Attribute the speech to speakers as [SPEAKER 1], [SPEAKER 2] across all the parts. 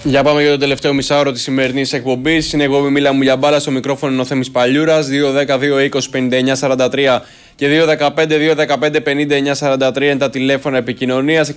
[SPEAKER 1] Για πάμε για το τελευταίο μισάωρο της σημερινής εκπομπής. Είναι εγώ, Μίλα μου για μπάλα, στο μικρόφωνο είναι ο Θέμης Παλιούρας. 2-10-2-20-59-43 και 2-15-2-15-59-43 είναι τα τηλέφωνα επικοινωνίας.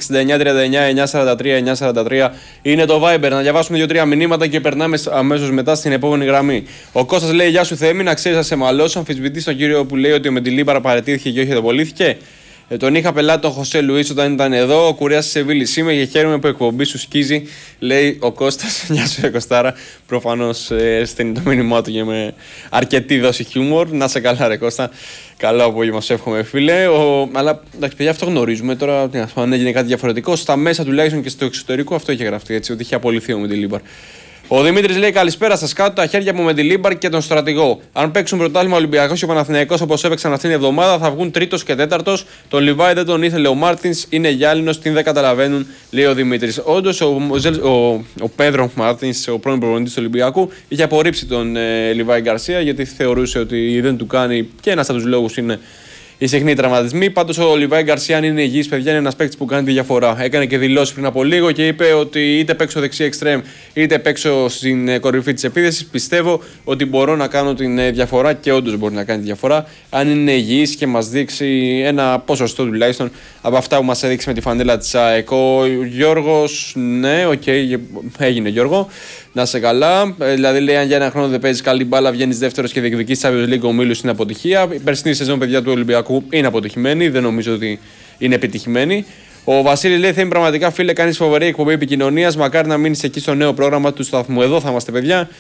[SPEAKER 1] 69-39-943-943 είναι το Viber. Να διαβάσουμε 2-3 μηνύματα και περνάμε αμέσως μετά στην επόμενη γραμμή. Ο Κώστας λέει: Γεια σου Θέμη, να ξέρεις, να σε μαλώσω. Αμφισβητείς τον κύριο που λέει ότι ο Μεντιλίμπαρα παραιτήθηκε και όχι απολύθηκε. Τον είχα πελάτη τον Χωσέ Λουίς όταν ήταν εδώ. Ο Κουρέας της Σεβίλης είμαι και χαίρομαι που η εκπομπή σου σκίζει, λέει ο Κώστας. Γεια σου, Κωστάρα. Προφανώς στέλνει το μήνυμά του και με αρκετή δόση χιούμορ. Να σε καλά, ρε Κώστα. Καλό απόγευμα, σε εύχομαι, φίλε. Αλλά εντάξει, παιδιά, αυτό γνωρίζουμε. Τώρα, αν έγινε κάτι διαφορετικό, στα μέσα τουλάχιστον και στο εξωτερικό αυτό είχε γραφτεί. Έτσι, ότι είχε απολυθεί ο Μεντιλίμπαρ. Ο Δημήτρης λέει: Καλησπέρα σας, κάτω τα χέρια μου με τη Λίμπαρ και τον στρατηγό. Αν παίξουν πρωτάθλημα Ολυμπιακός και ο Παναθηναϊκός όπως έπαιξαν αυτήν την εβδομάδα, θα βγουν τρίτος και τέταρτος. Τον Λιβάη δεν τον ήθελε ο Μάρτινς, είναι γυάλινος, την δεν καταλαβαίνουν, λέει ο Δημήτρης. Όντως, ο Πέδρο Μάρτινς, ο πρώην προπονητής του Ολυμπιακού, είχε απορρίψει τον Λιβάη Γκαρσία γιατί θεωρούσε ότι δεν του κάνει, και ένας από τους λόγους είναι οι συχνοί τραυματισμοί. Πάντως ο Λιβάη Γκαρσία, αν είναι υγιής, παιδιά, είναι ένας παίκτης που κάνει τη διαφορά. Έκανε και δηλώσεις πριν από λίγο και είπε ότι είτε παίξω δεξί εξτρέμ είτε παίξω στην κορυφή της επίθεσης. Πιστεύω ότι μπορώ να κάνω τη διαφορά και όντως μπορεί να κάνει τη διαφορά. Αν είναι υγιής και μας δείξει ένα ποσοστό τουλάχιστον από αυτά που μας έδειξε με τη φανέλα της ΑΕΚ. Ο Γιώργος, ναι, έγινε Γιώργο. Να σε καλά. Δηλαδή, λέει: Αν για ένα χρόνο δεν παίζει καλή μπάλα, βγαίνει δεύτερο και διεκδικεί Champions League ομίλους, είναι αποτυχία. Η περσινή σεζόν, παιδιά, του Ολυμπιακού είναι αποτυχημένη. Δεν νομίζω ότι είναι επιτυχημένη. Ο Βασίλης λέει: Θέμη, πραγματικά φίλε, κάνει φοβερή εκπομπή επικοινωνίας. Μακάρι να μείνει εκεί στο νέο πρόγραμμα του σταθμού. Εδώ θα είμαστε, παιδιά.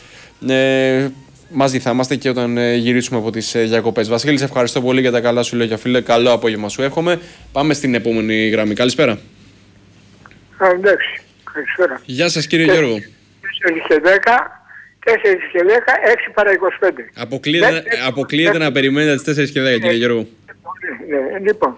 [SPEAKER 1] Μαζί θα είμαστε και όταν γυρίσουμε από τις διακοπές. Βασίλη, σε ευχαριστώ πολύ για τα καλά σου λόγια, φίλε. Καλό απόγευμα σου εύχομαι. Πάμε στην επόμενη γραμμή. Καλησπέρα.
[SPEAKER 2] Εντάξει. Καλησπέρα.
[SPEAKER 1] Γεια σας, κύριε Γιώργο.
[SPEAKER 2] 4 και 10, 4 και 10, 6 παρά 25.
[SPEAKER 1] Αποκλείεται να περιμένετε τις 4 και 10, κύριε Γιώργο.
[SPEAKER 2] Λοιπόν,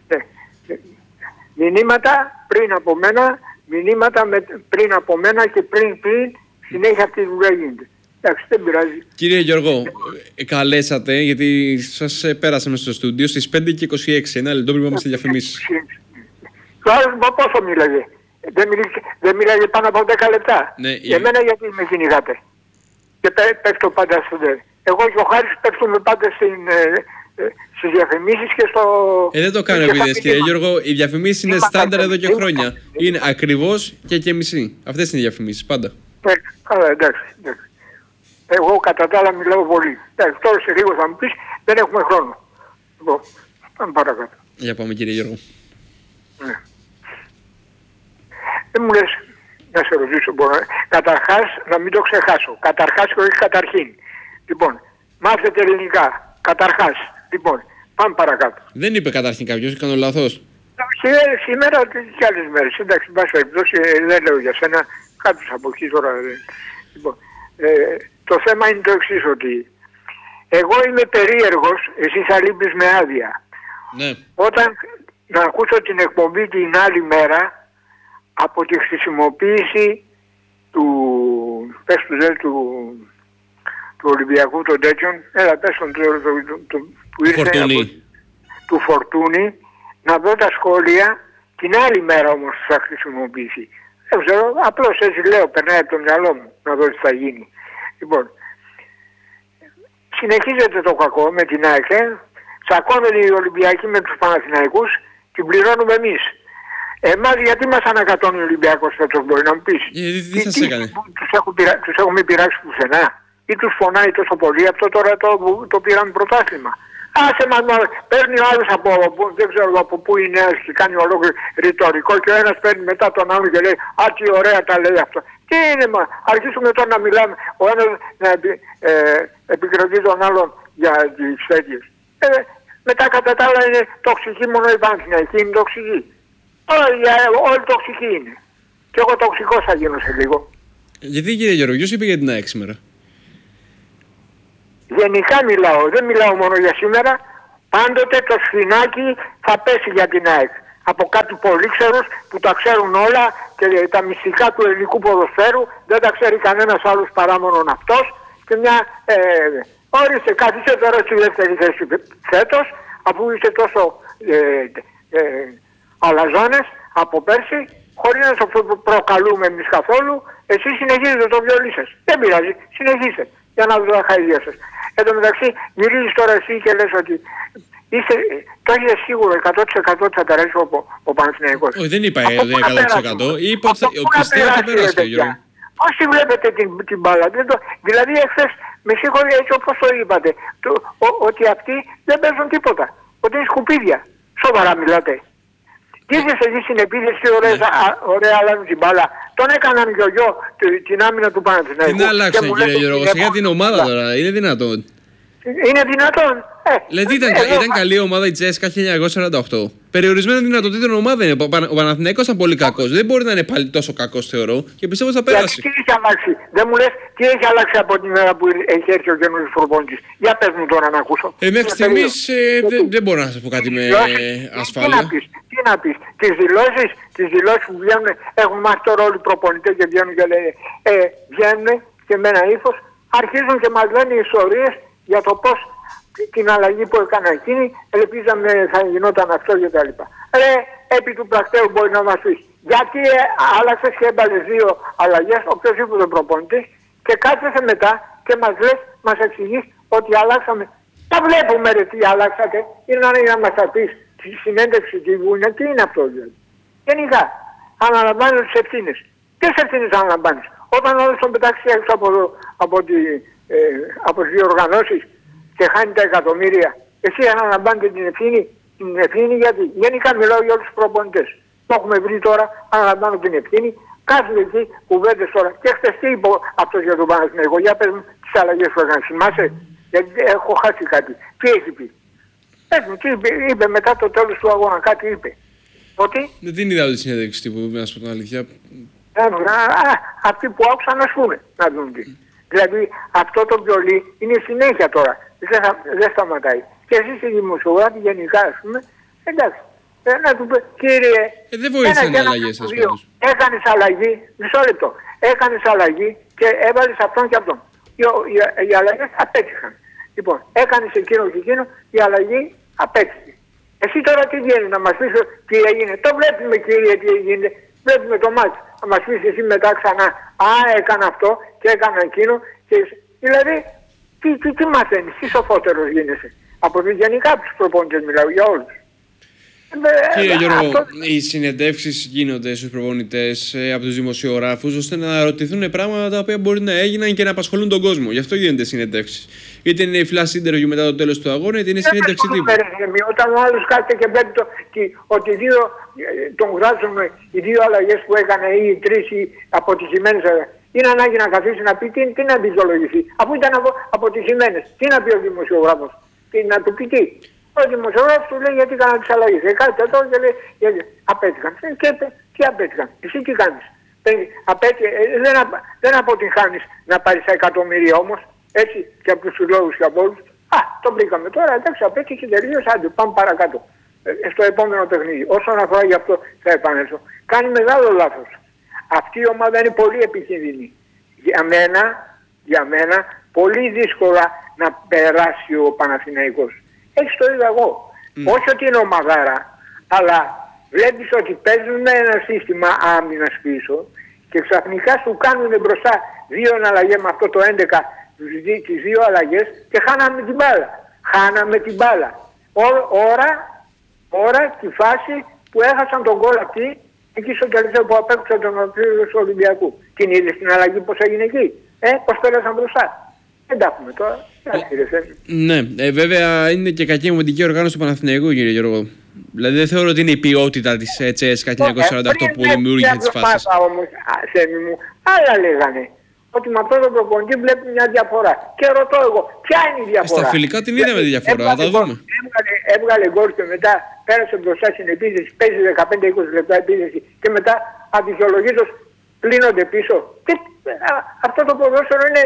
[SPEAKER 2] μηνύματα πριν από μένα, μηνύματα πριν από μένα και πριν, συνέχεια αυτή η δουλειά γίνεται. Εντάξει, δεν πειράζει.
[SPEAKER 1] Κύριε Γιώργο, καλέσατε, γιατί σας πέρασε μέσα στο στούντιο στις 5 και 26, ένα λεπτό πριν πάμε στη διαφημίσεις.
[SPEAKER 2] Πόσο μίλαγε? Δεν μιλάγε πάνω από 10 λεπτά.
[SPEAKER 1] Ναι,
[SPEAKER 2] και εμένα γιατί με κυνηγάτε? Και πέφτω πάντα στο ΔΕ. Εγώ και ο Χάρης πέφτουμε πάντα στις διαφημίσεις και στο...
[SPEAKER 1] Δεν το κάνω επίτηδες, κύριε Γιώργο. Οι διαφημίσεις είναι στάνταρ εδώ και χρόνια. Είναι ακριβώς και μισή. Αυτές είναι οι διαφημίσεις, πάντα.
[SPEAKER 2] Καλά, εντάξει. Εγώ κατά τα άλλα μιλάω πολύ. Εντάξει, τώρα σε λίγο θα μου πεις, δεν έχουμε χρόνο. Λοιπόν, πάμε παρακάτω.
[SPEAKER 1] Για πάμε, κύριε Γιώργο.
[SPEAKER 2] Ναι. Δεν μου λες να σε ρωτήσω, καταρχάς να μην το ξεχάσω. Καταρχάς και όχι καταρχήν. Λοιπόν, μάθετε ελληνικά. Καταρχάς. Λοιπόν, πάμε παρακάτω.
[SPEAKER 1] Δεν είπε καταρχήν κάποιος, κάνω λάθος.
[SPEAKER 2] Σήμερα και άλλες μέρες. Εντάξει, μπας περιπτώσει, δεν λέω για σένα, κάποιος από εκεί τώρα. Λοιπόν, το θέμα είναι το εξής, ότι εγώ είμαι περίεργος, εσύ θα λείπεις με άδεια.
[SPEAKER 1] Ναι.
[SPEAKER 2] Όταν να ακούσω την εκπομπή την άλλη μέρα, από τη χρησιμοποίηση του Ολυμπιακού των τέτοιων, που ήρθε του Φορτούνη, να δω τα σχόλια την άλλη μέρα όμως θα χρησιμοποιήσει. Δεν ξέρω, απλώς έτσι λέω, περνάει από το μυαλό μου να δω τι θα γίνει. Λοιπόν, συνεχίζεται το κακό με την ΑΕΚ, τσακώνονται οι Ολυμπιακοί με τους Παναθηναϊκούς, την πληρώνουμε εμείς. Εμάς γιατί μας ανακατώνει ο Ολυμπιακός φέτος, μπορεί να μου πεις?
[SPEAKER 1] Τι σας έκανε?
[SPEAKER 2] Τους έχουμε πειράξει πουθενά ή τους φωνάει τόσο πολύ? Αυτό τώρα το πήραμε πρωτάθλημα. Άσε μας, παίρνει ο άλλος δεν ξέρω από πού είναι και κάνει ολόκληρο ρητορικό και ο ένας παίρνει μετά τον άλλο και λέει «Α, τι ωραία τα λέει αυτό». Τι είναι, αρχίσουμε τώρα να μιλάμε, ο ένας να επικρατεί τον άλλον για τις τέτοιες. Μετά κατά τα άλλα είναι τοξική μόνο η Παναθηναϊκή, είναι τοξική. Όλοι τοξικοί είναι. Και εγώ τοξικός θα γίνω σε λίγο.
[SPEAKER 1] Γιατί, κύριε Γιώργο, ποιος είπε για την ΑΕΚ σήμερα?
[SPEAKER 2] Γενικά μιλάω, δεν μιλάω μόνο για σήμερα. Πάντοτε το σφινάκι θα πέσει για την ΑΕΚ. Από κάτι πολύ ξερούς που τα ξέρουν όλα και τα μυστικά του ελληνικού ποδοσφαίρου δεν τα ξέρει κανένας άλλος παρά μόνον αυτός. Και μια όρισε, κάθισε τώρα στη δεύτερη θέση φέτος, αφού είσαι τόσο αλαζόνες από πέρσι, χωρίς να το προκαλούμε εμείς καθόλου, Εσείς συνεχίζετε το βιολί σας. Δεν πειράζει, συνεχίστε για να δω τα χαϊδιά σας. Εν τω μεταξύ γυρίζεις τώρα εσύ και λες ότι το έχεις σίγουρο 100% ότι θα περάσει ο Παναθηναϊκός.
[SPEAKER 1] Όχι, δεν είπα 100%. Είπα ότι πιστεύω ότι θα περάσει, Γιώργο.
[SPEAKER 2] Πώς τη βλέπετε την μπάλα. Δηλαδή εχθές, με συγχωρεί έτσι όπως το είπατε, ότι αυτοί δεν παίζουν τίποτα. Ότι είναι σκουπίδια. Σοβαρά μιλάτε. Τι είσαι εκεί στην επίθεση, ωραία αλλάζουν την μπάλα. Τον έκαναν γιο την άμυνα του Παναθηναϊκού.
[SPEAKER 1] Τι να αλλάξουν, κύριε Γιώργο, για την ομάδα τώρα, είναι δυνατόν.
[SPEAKER 2] Είναι δυνατόν.
[SPEAKER 1] Δηλαδή ήταν καλή ομάδα η Τσέσκα 1948. Περιορισμένων δυνατοτήτων ομάδα είναι. Ο Παναθηναϊκός ήταν πολύ κακός. Δεν μπορεί να είναι πάλι τόσο κακός, θεωρώ, και πιστεύω ότι θα περάσει.
[SPEAKER 2] Τι έχει αλλάξει. Δεν μου λες τι έχει αλλάξει από την ώρα που έχει έρθει ο καινούργιος προπονητής. Για πες μου τώρα να ακούσω.
[SPEAKER 1] Μέχρι στιγμής δεν μπορώ να σας πω κάτι με ασφάλεια.
[SPEAKER 2] Τι να πεις. Τις δηλώσεις που βγαίνουν, έχουν μάθει τώρα όλοι οι προπονητές και βγαίνουν και λένε, βγαίνουν και με ένα ύφος, αρχίζουν και μας λένε ιστορίες για το πώς την αλλαγή που έκανα εκείνη, ελπίζαμε θα γινόταν αυτό και τα λοιπά. Επί του πρακτέου μπορεί να μας πεις, γιατί άλλαξες και έβαλες 2 αλλαγές, οποιοσδήποτε προπονητής, και κάθεσαι μετά και μας εξηγείς ότι αλλάξαμε. Τα βλέπουμε ρε τι αλλάξατε, είναι να μας τα πεις, τη συνέντευξη τη Βούνια, τι είναι αυτό δηλαδή. Γενικά, αναλαμβάνεις τις ευθύνες. Ποιες ευθύνες αναλαμβάνεις? Όταν όλος τον πετάξει έξω από τις διοργανώσεις και χάνει τα εκατομμύρια, εσύ αναλαμβάνετε την ευθύνη γιατί γενικά μιλάω για όλους τους προπονητές. Το έχουμε βρει τώρα, αναλαμβάνω την ευθύνη, κάθεται εκεί κουβέντες τώρα. Και χτες τι είπε αυτός για τον Παναθηναϊκό, για πες μου τις αλλαγές που έκανε, θυμάσαι, γιατί έχω χάσει κάτι. Τι έχει πει? Πες μου, τι είπε μετά το τέλος του αγώνα, κάτι είπε. Ότι?
[SPEAKER 1] Δεν την είδα τη συνέντευξη τύπου, να σου πω την αλήθεια.
[SPEAKER 2] Αυτοί που άκουσαν να πούνε, να δουν τι. Δηλαδή αυτό το βιολί είναι συνέχεια τώρα. Δεν σταματάει. Και εσείς οι δημοσιογράφοι γενικά, ας πούμε, εντάξει. Να του πει, κύριε,
[SPEAKER 1] δεν βοήθησαν οι αλλαγές σας πάντως.
[SPEAKER 2] Έκανες αλλαγή, μισό λεπτό. Έκανες αλλαγή και έβαλες αυτόν και αυτόν. Οι αλλαγές απέτυχαν. Λοιπόν, έκανες εκείνο και εκείνο, η αλλαγή απέτυχε. Εσύ τώρα τι βγαίνει να μας πεις τι έγινε? Το βλέπουμε, κύριε, τι έγινε. Βλέπουμε το μάτι. Θα μας πεις εσύ μετά ξανά, έκανα αυτό και έκανα εκείνο. Και... Δηλαδή, τι μαθαίνεις, τι σοφότερος γίνεσαι. Από γενικά τους προπονητές μιλάω, για όλους.
[SPEAKER 1] Κύριε Γιώργο, οι συνεντεύξεις γίνονται στους προπονητές από τους δημοσιογράφους ώστε να ρωτηθούν πράγματα τα οποία μπορεί να έγιναν και να απασχολούν τον κόσμο. Γι' αυτό γίνονται συνεντεύξεις. Είτε είναι η flash interview μετά το τέλος του αγώνα, είτε είναι συνέντευξη τύπου.
[SPEAKER 2] Όταν ο άλλος κάθεται και βλέπει ότι τον βγάζουν οι 2 αλλαγές που έκανε ή οι 3 αποτυχημένες, είναι ανάγκη να καθίσει να πει τι να δικαιολογηθεί. Αφού ήταν αποτυχημένες, τι να πει ο δημοσιογράφος, να του πει τι. Ο δημοσιογράφος του λέει γιατί έκανα τις αλλαγές. Κάτι εδώ και λέει γιατί απέτυχαν. Και τι απέτυχαν? Εσύ τι κάνεις? Δεν αποτυγχάνεις να πάρεις τα εκατομμύρια όμως. Έτσι και από τους συλλόγους και από όλους. Το βρήκαμε τώρα, εντάξει, απέτυχε τελείως, άντε, πάμε παρακάτω. Στο επόμενο παιχνίδι. Όσον αφορά γι' αυτό θα επανέλθω. Κάνει μεγάλο λάθος. Αυτή η ομάδα είναι πολύ επικίνδυνη. Για μένα, πολύ δύσκολα να περάσει ο Παναθηναϊκός. Έτσι το είδα εγώ. Όχι ότι είναι ομαδάρα, αλλά βλέπεις ότι παίζουν με ένα σύστημα άμυνας πίσω και ξαφνικά σου κάνουν μπροστά 2 αλλαγές με αυτό το 11, τις 2 αλλαγές και χάναμε την μπάλα. Ώρα τη φάση που έχασαν τον γκολ αυτή εκεί στο τελευταίο που απέκτησαν τον Απρίλιο του Ολυμπιακού. Την είδες την αλλαγή πώς έγινε εκεί? Πώς πέρασαν μπροστά. Δεν τα έχουμε τώρα.
[SPEAKER 1] Ναι, βέβαια είναι και κακή αμυντική οργάνωση του Παναθηναϊκού, κύριε Γιώργο. Δηλαδή δεν θεωρώ ότι είναι η ποιότητα της CSKA 1948 που δημιούργησε τις φάσεις.
[SPEAKER 2] Όμως, άλλα λέγανε. Ότι με αυτόν τον προπονητή βλέπει μια διαφορά. Και ρωτώ εγώ, ποια είναι η διαφορά?
[SPEAKER 1] Στα φιλικά την είδαμε τη διαφορά, θα τα δούμε.
[SPEAKER 2] Έβγαλε γκολ και μετά πέρασε μπροστά στην επίθεση, παίζει 15-20 λεπτά επίθεση και μετά αδικαιολογήτως πλύνονται πίσω. Αυτό το ποδόσφαιρο είναι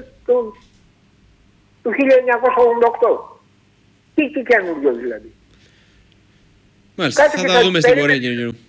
[SPEAKER 2] του 1988. Τι καινούργιο δηλαδή?
[SPEAKER 1] Μάλιστα, θα τα δούμε στην πορεία, κύριε Γιώργο.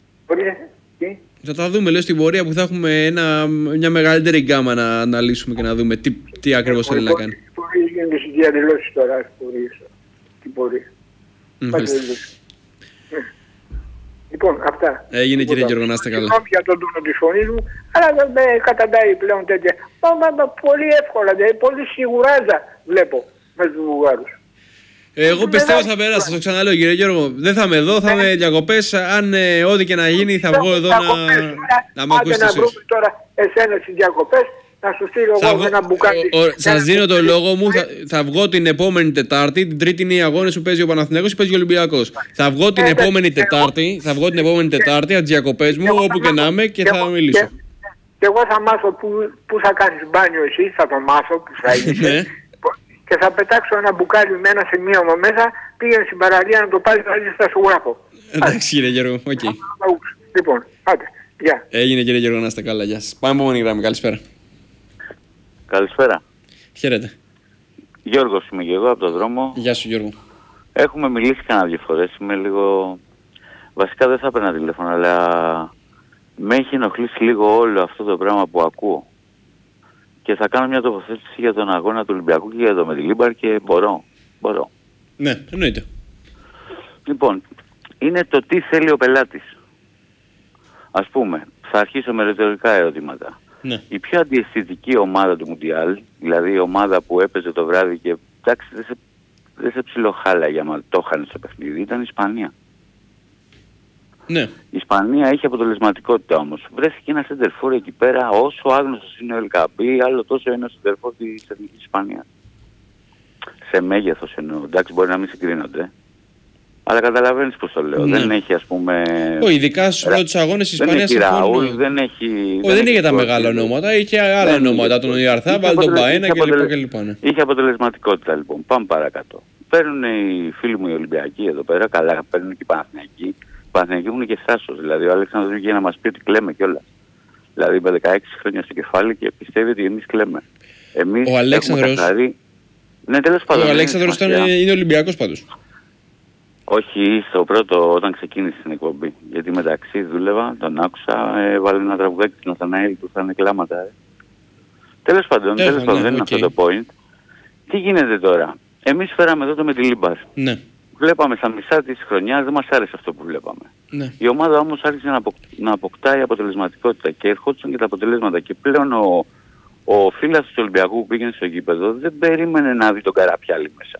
[SPEAKER 1] Θα τα δούμε, λέω, στην πορεία που θα έχουμε μια μεγαλύτερη γκάμα να αναλύσουμε και να δούμε τι ακριβώς θέλει να κάνει.
[SPEAKER 2] Μπορείς γίνονται στις διαδηλώσεις τώρα, την πορεία. Λοιπόν, αυτά.
[SPEAKER 1] Έγινε κύριε Γιώργο, να είστε καλά.
[SPEAKER 2] Συγγνώμη για τον τόνο της φωνής μου, αλλά δεν με καταντάει πλέον τέτοια. Πολύ εύκολα, δηλαδή πολύ σιγουράζα βλέπω με τους Βουλγάρους.
[SPEAKER 1] Εγώ πιστεύω θα περάσει, το ξαναλέω κύριε Γιώργο. Δεν θα είμαι εδώ, θα είμαι διακοπές. Αν ό,τι και να γίνει θα βγω εδώ να με ακούσετε εσείς.
[SPEAKER 2] Να βρούμε τώρα εσένα στις διακοπές, να σου στείλω εγώ ένα μπουκάλι.
[SPEAKER 1] Σας δίνω το λόγο μου, θα βγω την επόμενη Τετάρτη. Την Τρίτη είναι οι αγώνες που παίζει ο Παναθηναϊκός ή παίζει ο Ολυμπιακός. Θα βγω την επόμενη Τετάρτη, από τις διακοπές μου, όπου και να είμαι και θα μιλήσω.
[SPEAKER 2] Και εγώ θα μάθω που θα κάνεις μπάνιο εσύ, θα το μάθω που θα είσαι. Και θα πετάξω ένα μπουκάλι με ένα σημείωμα μέσα, πήγαινε στην παραλία να το πάρεις να δεις, θα σου γράφω.
[SPEAKER 1] Εντάξει κύριε Γιώργο, οκ.
[SPEAKER 2] Λοιπόν, άντε, γεια.
[SPEAKER 1] Έγινε κύριε Γιώργο, να είστε καλά, γεια σας. Πάμε επόμενη γραμμή, καλησπέρα.
[SPEAKER 3] Καλησπέρα.
[SPEAKER 1] Χαίρετε.
[SPEAKER 3] Γιώργος είμαι και εγώ από τον δρόμο.
[SPEAKER 1] Γεια σου Γιώργο.
[SPEAKER 3] Έχουμε μιλήσει κανένα δύο φορές, είμαι λίγο... Βασικά δεν θα έπαιρνα τηλέφωνο, αλλά με έχει ενοχλήσει λίγο όλο αυτό το πράγμα που ακούω. Και θα κάνω μια τοποθέτηση για τον αγώνα του Ολυμπιακού και για το Μεντιλίμπαρ και μπορώ.
[SPEAKER 1] Ναι, εννοείται.
[SPEAKER 3] Λοιπόν, είναι το τι θέλει ο πελάτης. Ας πούμε, θα αρχίσω με ρητορικά ερωτήματα.
[SPEAKER 1] Ναι.
[SPEAKER 3] Η πιο αντιαισθητική ομάδα του Μουντιάλ, δηλαδή η ομάδα που έπαιζε το βράδυ και εντάξει δεν σε ψιλοχάλαγε άμα το είχαν στο παιχνίδι, ήταν η Ισπανία.
[SPEAKER 1] Ναι.
[SPEAKER 3] Η Ισπανία είχε αποτελεσματικότητα όμως. Βρέθηκε ένα σεντερφόρ εκεί πέρα, όσο άγνωστος είναι ο Ελκαμπή, άλλο τόσο είναι ο σεντερφόρ της Εθνικής Ισπανίας. Σε μέγεθος εννοώ, εντάξει μπορεί να μην συγκρίνονται. Αλλά καταλαβαίνεις πώς το λέω.
[SPEAKER 1] Ναι.
[SPEAKER 3] Δεν έχει ας πούμε...
[SPEAKER 1] Ειδικά στους πρώτους αγώνες της Ισπανίας
[SPEAKER 3] δεν έχει Ραούλ, δεν έχει...
[SPEAKER 1] δεν είχε τα μεγάλα ονόματα, είχε άλλα ονόματα. Τον Ιαρθάμπαλ, τον Μπαένα κλπ.
[SPEAKER 3] Είχε αποτελεσματικότητα λοιπόν. Πάμε παρακάτω. Παίρνουν οι φίλοι μου οι Ολυμπιακοί εδώ πέρα, καλά παίρνουν και οι Παναθηναϊκοί. Οι Παναθηναϊκοί έχουν και θάσος, δηλαδή ο Αλέξανδρος βγήκε να μας πει ότι κλαίμε κιόλας. Δηλαδή με 16 χρόνια στο κεφάλι και πιστεύει ότι εμείς κλαίμε. Εμείς
[SPEAKER 1] ο Αλέξανδρος...
[SPEAKER 3] Ναι, τέλος πάντων.
[SPEAKER 1] Ο Αλέξανδρος είναι Ολυμπιακός πάντως.
[SPEAKER 3] Όχι, στο πρώτο όταν ξεκίνησε την εκπομπή. Γιατί μεταξύ δούλευα, τον άκουσα, βάλε ένα τραγουδάκι του Ναθαναήλ που θα είναι κλάματα. Τέλος πάντων, δεν είναι αυτό το point. Τι γίνεται τώρα. Εμείς φέραμε εδώ το Μεντιλίμπαρ.
[SPEAKER 1] Ναι.
[SPEAKER 3] Βλέπαμε στα μισά της χρονιάς, δεν μας άρεσε αυτό που βλέπαμε.
[SPEAKER 1] Ναι.
[SPEAKER 3] Η ομάδα όμως άρχισε να αποκτάει αποτελεσματικότητα και ερχόντουσαν και τα αποτελέσματα. Και πλέον ο φίλος του Ολυμπιακού που πήγαινε στο γήπεδο δεν περίμενε να δει τον Καραπιάλη μέσα.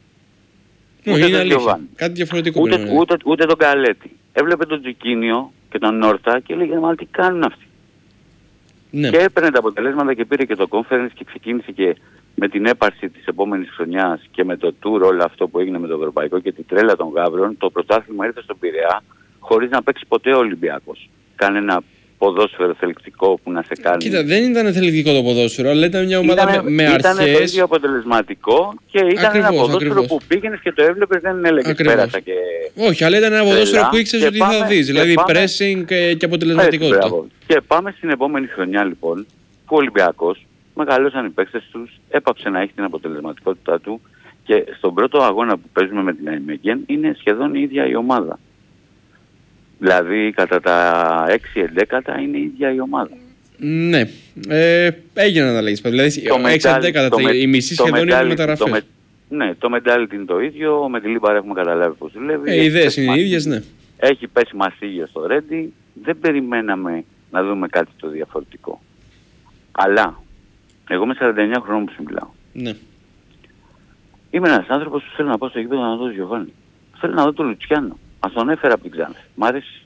[SPEAKER 1] Είναι αλήθεια. Κάτι διαφορετικό
[SPEAKER 3] ούτε τον Καλέτη. Έβλεπε τον Τζικίνιο και τον Νόρτα και έλεγε μα τι κάνουν αυτοί. Ναι. Και έπαιρνε τα αποτελέσματα και πήρε και το conference και ξεκίνησε και με την έπαρση της επόμενης χρονιάς και με το tour όλο αυτό που έγινε με το Ευρωπαϊκό και τη τρέλα των Γαύρων, το πρωτάθλημα ήρθε στον Πειραιά χωρίς να παίξει ποτέ ο Ολυμπιακός. Κανένα ποδόσφαιρο θελκτικό που να σε κάνει.
[SPEAKER 1] Κοίτα, δεν ήταν θελκτικό το ποδόσφαιρο, αλλά ήταν μια ομάδα με αρχές.
[SPEAKER 3] Ήταν το ίδιο αποτελεσματικό και ήταν ένα ποδόσφαιρο που πήγαινες και το έβλεπες, δεν έλεγες πέρασα και...
[SPEAKER 1] Όχι, αλλά ήταν ένα ποδόσφαιρο που ήξερες ότι θα δεις, δηλαδή pressing και αποτελεσματικότητα.
[SPEAKER 3] Και πάμε στην επόμενη χρονιά λοιπόν, που ο Ολυμπιακός μεγαλώσαν οι παίκτες τους, έπαψε να έχει την αποτελεσματικότητά του και στον πρώτο αγώνα που παίζουμε με την Αϊμέγεν είναι σχεδόν η ίδια η ομάδα. Δηλαδή κατά τα 6-11 είναι η ίδια η ομάδα.
[SPEAKER 1] Ναι. Έγιναν αναλλαγές. Δηλαδή 6-11 η μισή σχεδόν είναι μεταγραφές.
[SPEAKER 3] Ναι, το mentality είναι το ίδιο, με τη Λίμπαρ έχουμε καταλάβει πώς δουλεύει.
[SPEAKER 1] Οι ιδέες είναι οι ίδιες, ναι.
[SPEAKER 3] Έχει πέσει μασίγιο στο Ρέντι, δεν περιμέναμε να δούμε κάτι το διαφορετικό. Αλλά, εγώ με 49 χρόνων που σου μιλάω.
[SPEAKER 1] Ναι.
[SPEAKER 3] Είμαι ένας άνθρωπος που θέλω να πάω στο γήπεδο να δω τον Γιωβάνι. Θέλω να δω τον Λουτσιάνο. Ας τον έφερα από την Ξάνθη. Μ' αρέσει.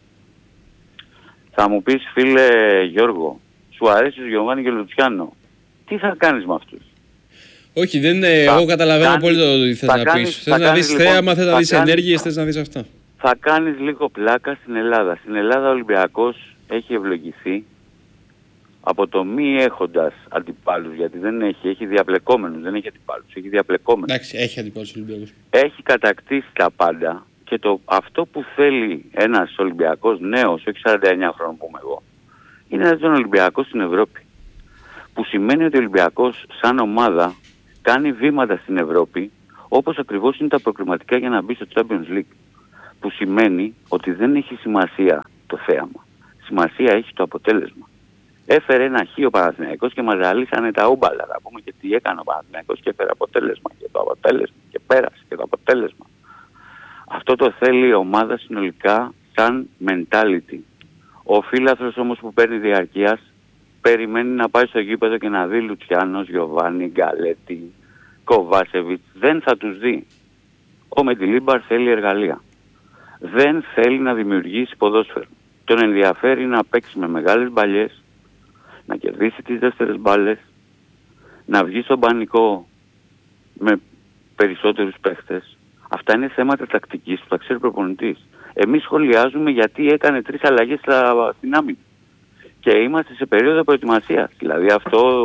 [SPEAKER 3] Θα μου πεις φίλε Γιώργο, σου αρέσει ο Γιωβάνι και ο Λουτσιάνο. Τι θα κάνεις με αυτούς?
[SPEAKER 1] Όχι, εγώ καταλαβαίνω πολύ το τι θες να πεις. Θες να δεις θέαμα, θες να δεις ενέργειες, θες να δεις αυτά.
[SPEAKER 3] Θα κάνεις λίγο πλάκα στην Ελλάδα. Στην Ελλάδα ο Ολυμπιακός έχει ευλογηθεί από το μη έχοντας αντιπάλους, γιατί δεν έχει διαπλεκόμενους, δεν έχει αντιπάλους, έχει διαπλεκόμενους.
[SPEAKER 1] Εντάξει, έχει αντιπάλους Ολυμπιακούς.
[SPEAKER 3] Έχει κατακτήσει τα πάντα και αυτό που θέλει ένας Ολυμπιακός νέος, όχι 49 χρόνων που είμαι εγώ, είναι να δει τον Ολυμπιακό στην Ευρώπη. Που σημαίνει ότι ο Ολυμπιακός σαν ομάδα κάνει βήματα στην Ευρώπη, όπως ακριβώς είναι τα προκριματικά για να μπει στο Champions League. Που σημαίνει ότι δεν έχει σημασία το θέαμα. Σημασία έχει το αποτέλεσμα. Έφερε ένα χ ο Παναθηναϊκός και μας ζαλίσανε τα ούμπαλα. Να πούμε και τι έκανε ο Παναθηναϊκός και έφερε αποτέλεσμα. Και το αποτέλεσμα και πέρασε και το αποτέλεσμα. Αυτό το θέλει η ομάδα συνολικά σαν mentality. Ο φίλαθρος όμως που παίρνει διαρκείας περιμένει να πάει στο γήπεδο και να δει Λουτσιάνος, Γιωβάνι, Γκαλέτη, Κοβάσεβιτς. Δεν θα τους δει. Ο Μεντιλίμπαρ θέλει εργαλεία. Δεν θέλει να δημιουργήσει ποδόσφαιρο. Τον ενδιαφέρει να παίξει με μεγάλες μπαλιές, να κερδίσει τις δεύτερες μπάλες, να βγει στον πανικό με περισσότερους παίχτες. Αυτά είναι θέματα τακτικής που τα ξέρει ο προπονητής. Εμείς σχολιάζουμε γιατί έκανε 3 αλλαγές στην άμυνα. Και είμαστε σε περίοδο προετοιμασίας. Δηλαδή αυτό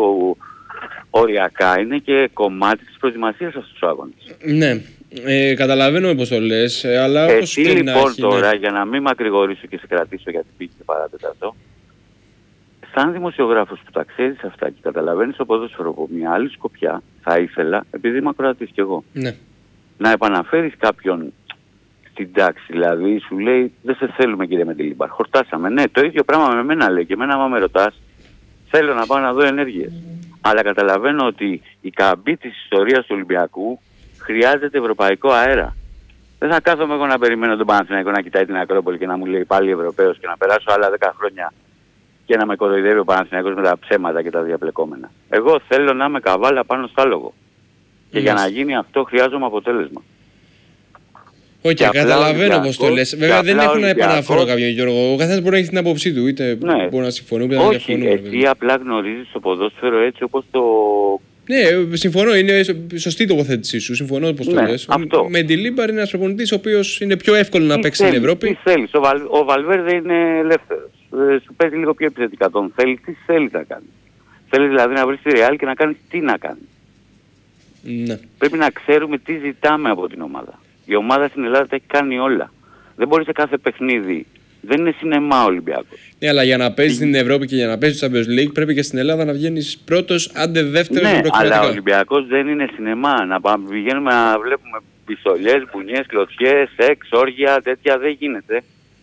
[SPEAKER 3] οριακά είναι και κομμάτι της προετοιμασίας αυτούς τους αγώνες.
[SPEAKER 1] Ναι, καταλαβαίνω πώς το λες, αλλά όπως
[SPEAKER 3] και λοιπόν τώρα, για να μην μακρηγορήσω και σε κρατήσω γιατί πήγε και παράτετατο, σαν δημοσιογράφος που τα ξέρεις αυτά και καταλαβαίνεις το ποδόσφαιρο από μια άλλη σκοπιά, θα ήθελα, επειδή είμαι ακροατής κι εγώ,
[SPEAKER 1] ναι,
[SPEAKER 3] να επαναφέρεις κάποιον στην τάξη. Δηλαδή σου λέει δεν σε θέλουμε κύριε Μεντιλίμπαρ, χορτάσαμε. Ναι, το ίδιο πράγμα με εμένα λέει και εμένα άμα με ρωτάς θέλω να πάω να δω ενέργειες. Αλλά καταλαβαίνω ότι η καμπή της ιστορίας του Ολυμπιακού χρειάζεται ευρωπαϊκό αέρα. Δεν θα κάθομαι εγώ να περιμένω τον Παναθηναϊκό να κοιτάει την Ακρόπολη και να μου λέει πάλι Ευρωπαίος και να περάσω άλλα 10 χρόνια και να με κοροϊδεύει ο Παναθηναϊκός με τα ψέματα και τα διαπλεκόμενα. Εγώ θέλω να είμαι καβάλα πάνω στο άλογο. Και για να γίνει αυτό χρειάζομαι αποτέλεσμα.
[SPEAKER 1] Όχι, καταλαβαίνω πώς το λες. Βέβαια δεν έχω να επαναφέρω κάποιον Γιώργο. Ο καθένας μπορεί να έχει την άποψή του. Είτε
[SPEAKER 3] ναι,
[SPEAKER 1] μπορεί να συμφωνεί, είτε να διαφωνεί.
[SPEAKER 3] Εσύ απλά γνωρίζεις το ποδόσφαιρο έτσι όπως το...
[SPEAKER 1] Ναι, συμφωνώ. Είναι σωστή η τοποθέτησή σου. Συμφωνώ πώς το λες.
[SPEAKER 3] Αυτό.
[SPEAKER 1] Με Μεντιλίμπαρ είναι ένας προπονητής ο οποίος είναι πιο εύκολο να παίξει στην Ευρώπη.
[SPEAKER 3] Τι θέλεις. Ο Βαλβέρδε είναι ελεύθερος. Σου παίζει λίγο πιο επιθετικά. Τον θέλει, τι θέλει να κάνει. Θέλει δηλαδή να βρει τη Ρεάλ και να κάνει τι να κάνει.
[SPEAKER 1] Ναι.
[SPEAKER 3] Πρέπει να ξέρουμε τι ζητάμε από την ομάδα. Η ομάδα στην Ελλάδα τα έχει κάνει όλα. Δεν μπορεί σε κάθε παιχνίδι. Δεν είναι σινεμά ο Ολυμπιακός.
[SPEAKER 1] Ναι, αλλά για να παίζει στην Ευρώπη και για να παίζει στο Champions League πρέπει και στην Ελλάδα να βγαίνεις πρώτος, άντε δεύτερος.
[SPEAKER 3] Ναι, αλλά ο Ολυμπιακός δεν είναι σινεμά. Να πηγαίνουμε να βλέπουμε πιστολιές, μπουνιές, κλωτσιές, σεξ, όργια, τέτοια δεν γίνεται.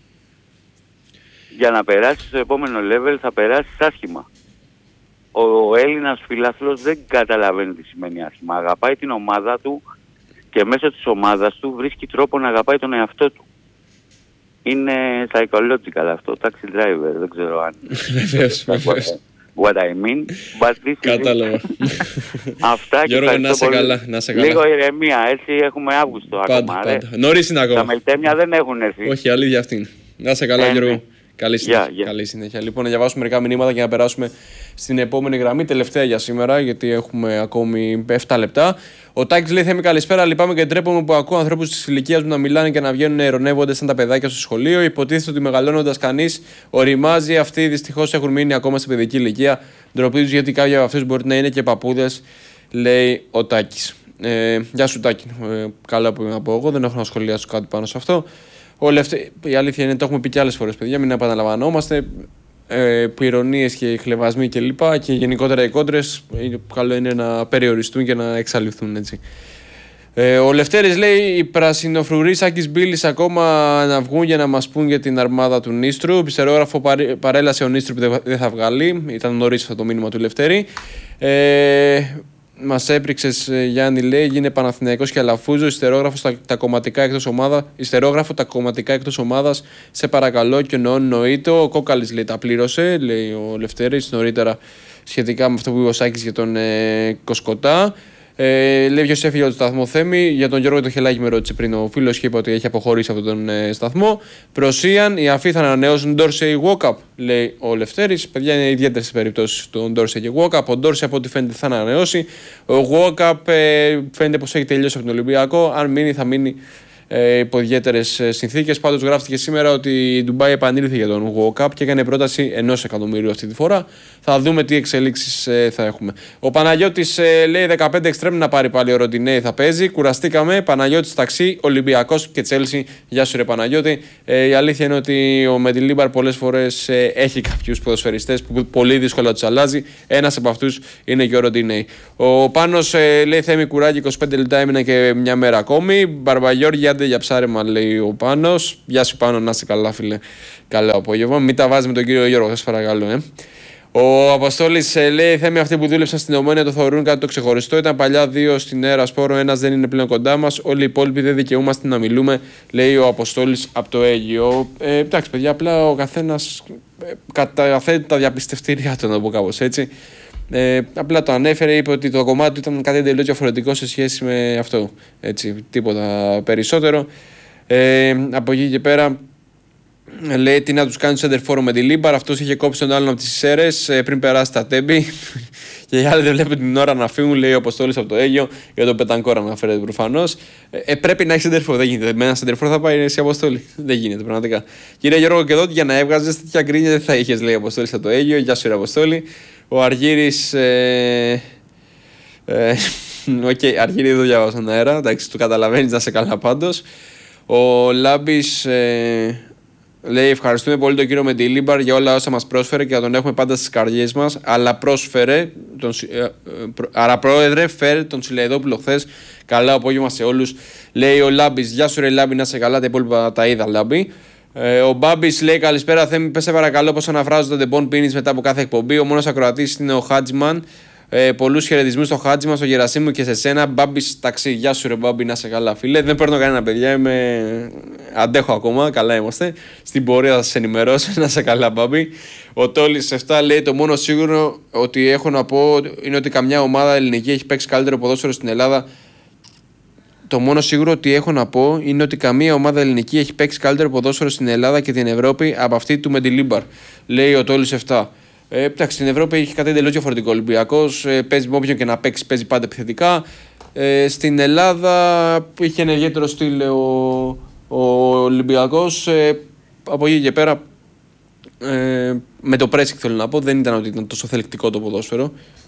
[SPEAKER 3] Για να περάσεις στο επόμενο level θα περάσεις άσχημα. Ο Έλληνας φιλάθλος δεν καταλαβαίνει τι σημαίνει άσχημα. Αγαπάει την ομάδα του και μέσω της ομάδας του βρίσκει τρόπο να αγαπάει τον εαυτό του. Είναι psychological αυτό, taxi driver, δεν ξέρω αν...
[SPEAKER 1] Βεβαίως.
[SPEAKER 3] What I mean, but this
[SPEAKER 1] κατάλαβα.
[SPEAKER 3] Αυτά και
[SPEAKER 1] Γιώργο, να είσαι καλά, να είσαι καλά.
[SPEAKER 3] Λίγο ηρεμία, έτσι έχουμε Αύγουστο ακόμα.
[SPEAKER 1] Πάντα. Νωρίς είναι ακόμα.
[SPEAKER 3] Τα μελτέμια δεν έχουν έρθει.
[SPEAKER 1] Όχι, αλήθεια αυτή είναι. Να είσαι καλά, Γιώργο. Καλή συνέχεια. Καλή συνέχεια. Λοιπόν, να διαβάσουμε μερικά μηνύματα και να περάσουμε στην επόμενη γραμμή. Τελευταία για σήμερα, γιατί έχουμε ακόμη 7 λεπτά. Ο Τάκης λέει: Θέμη, καλησπέρα. Λυπάμαι και ντρέπομαι που ακούω ανθρώπους της ηλικίας μου να μιλάνε και να βγαίνουν ειρωνεύονται σαν τα παιδάκια στο σχολείο. Υποτίθεται ότι μεγαλώνοντας κανείς οριμάζει. Αυτοί δυστυχώς έχουν μείνει ακόμα σε παιδική ηλικία. Ντροπή τους γιατί κάποιοι από αυτούς μπορεί να είναι και παππούδες, λέει ο Τάκης. Γεια σου, Τάκη. Καλά που να πω εγώ, δεν έχω να σχολιάσω κάτι πάνω σε αυτό. Η αλήθεια είναι, το έχουμε πει και άλλες φορές, παιδιά, μην επαναλαμβανόμαστε. Που ηρωνίες και χλευασμοί κλπ. Και γενικότερα οι κόντρες, καλό είναι να περιοριστούν και να εξαλειφθούν, έτσι. Ο Λευτέρης λέει: οι πρασινοφρουροί Σάκης Μπίλης ακόμα να βγουν για να μας πούν για την αρμάδα του Νίστρου. Πιστερόγραφο παρέλασε ο Νίστρου που δεν θα βγάλει. Ήταν νωρίς αυτό το μήνυμα του Λευτέρη. Μας έπριξες, Γιάννη, λέει, γίνε Παναθηναϊκός και Αλαφούζο. Ιστερόγραφο τα κομματικά εκτός ομάδας. Σε παρακαλώ και νοήτο. Ο Κόκαλης, λέει, τα πλήρωσε, λέει ο Λευτέρης νωρίτερα σχετικά με αυτό που είπε ο Σάκης για τον Κοσκοτά. Λέει ποιος έφυγε από το σταθμό, Θέμη. Για τον Γιώργο το Χελάκη με ρώτησε πριν ο φίλος και είπε ότι έχει αποχωρήσει από τον σταθμό. Προσίαν, οι Αφοί θα ανανεώσουν Ντόρσεϊ Walkup, λέει ο Λευτέρης. Παιδιά, είναι ιδιαίτερες περιπτώσεις του Ντόρσεϊ και Walkup. Ο Ντόρσεϊ από ό,τι φαίνεται θα ανανεώσει. Ο Walkup φαίνεται πως έχει τελειώσει από τον Ολυμπιακό. Αν μείνει, θα μείνει υπό ιδιαίτερες συνθήκες. Πάντως γράφτηκε σήμερα ότι η Ντουμπάι επανήλθε για τον Walkup και έκανε πρόταση 1 εκατομμυρίου αυτή τη φορά. Θα δούμε τι εξελίξεις θα έχουμε. Ο Παναγιώτης λέει 15 εξτρέμ να πάρει πάλι ο Ροντινέη, θα παίζει. Κουραστήκαμε. Παναγιώτης ταξί, Ολυμπιακός και Τσέλσι. Γεια σου, ρε Παναγιώτη. Η αλήθεια είναι ότι ο Μεντιλίμπαρ πολλές φορές έχει κάποιους ποδοσφαιριστές που πολύ δύσκολα τους αλλάζει. Ένας από αυτούς είναι και ο Ροντινέη. Ο Πάνος λέει: Θέμη, κουράκι, 25 λεπτά έμεινα και μια μέρα ακόμη. Μπαρμπαγιώργη, άντε για ψάρεμα, λέει ο Πάνος. Γεια σου, Πάνο, να είσαι καλά, φίλε. Καλό απόγευμα. Μην τα βάζει με τον κύριο Γιώργο, σας παρακαλώ. Ο Αποστόλης λέει: Θέμη, αυτοί που δούλεψαν στην Ομόνια το θεωρούν κάτι το ξεχωριστό. Ήταν παλιά 2 στην Έρα Σπόρο, 1 δεν είναι πλέον κοντά μας. Όλοι οι υπόλοιποι δεν δικαιούμαστε να μιλούμε, λέει ο Αποστόλης από το Αίγυο. Εντάξει, παιδιά, απλά ο καθένας καταθέτει τα διαπιστευτήριά του, να το πω κάπως έτσι. Απλά το ανέφερε, είπε ότι το κομμάτι του ήταν κάτι εντελώς διαφορετικό σε σχέση με αυτό. Έτσι, τίποτα περισσότερο. Από εκεί και πέρα. Λέει τι να τους κάνει σεντερφόρο με τη Λίμπαρ. Αυτός είχε κόψει τον άλλον από τις Σέρες πριν περάσει τα Τέμπη. Και οι άλλοι δεν βλέπουν την ώρα να φύγουν, λέει ο Αποστόλης από το Αίγυο. Για τον Πετανκόρα αναφέρεται προφανώς. Πρέπει να έχει σεντερφόρο. Δεν γίνεται. Με ένα σεντερφόρο θα πάει εσύ Αποστόλη. Δεν γίνεται πραγματικά. Κύριε Γιώργο Κεδότη, για να έβγαζε τέτοια γκρίνια δεν θα είχε, λέει ο Αποστόλης από το Αίγυο. Γεια σου, Αποστόλη. Ο Αργύρης. Αργύρη δεν το διαβάζω στον αέρα. Εντάξει, το καταλαβαίνει, να σε καλά πάντως. Ο Λάμπης. Λέει ευχαριστούμε πολύ τον κύριο Μεντιλίμπαρ για όλα όσα μας πρόσφερε και να τον έχουμε πάντα στις καρδιές μας. Αλλά άρα πρόεδρε, φέρε τον Σιλεϊδόπουλο χθες. Καλά απόγευμα σε όλους. Λέει ο Λάμπης, γεια σου ρε Λάμπη, να σε καλά, τα υπόλοιπα τα είδα Λάμπη. Ο Μπάμπης λέει καλησπέρα Θέμη, πες σε παρακαλώ πως αναφράζονται τον Bon Pines μετά από κάθε εκπομπή. Ο μόνος ακροατής είναι ο Χάτζιμαν. Πολλούς χαιρετισμούς στο Χάτζιμα, στο Γερασίμου και σε σένα. Μπάμπης ταξί, γεια σου ρε Μπάμπη, να σε καλά φίλε. Δεν παίρνω κανένα παιδιά, αντέχω ακόμα, καλά είμαστε. Στην πορεία θα σας ενημερώσω, να σε καλά Μπάμπη. Ο Τόλης 7 λέει το μόνο σίγουρο ότι έχω να πω είναι ότι καμιά ομάδα ελληνική έχει παίξει καλύτερο ποδόσφαιρο στην Ελλάδα. Το μόνο σίγουρο ότι έχω να πω είναι ότι καμία ομάδα ελληνική έχει παίξει καλύτερο ποδόσφαιρο στην Ελλάδα και την Ευρώπη από αυτή του Μεντιλίμπαρ, λέει ο Τόλης 7. Εντάξει, στην Ευρώπη έχει κάτι εντελώς διαφορετικό. Ο Ολυμπιακός παίζει με όποιον και να παίξει, παίζει πάντα επιθετικά. Στην Ελλάδα που είχε ένα ιδιαίτερο στυλ ο Ολυμπιακός. Από εκεί και πέρα με το pressing θέλω να πω, δεν ήταν ότι ήταν τόσο θελκτικό το ποδόσφαιρο.